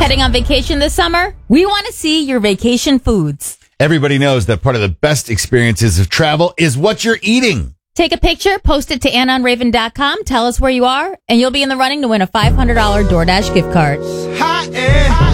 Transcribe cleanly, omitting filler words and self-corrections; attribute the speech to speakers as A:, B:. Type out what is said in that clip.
A: Heading on vacation this summer? We want to see your vacation foods.
B: Everybody knows that part of the best experiences of travel is what you're eating.
A: Take a picture, post it to AnnOnRaven.com, tell us where you are, and you'll be in the running to win a $500 DoorDash gift card.
C: Hot air.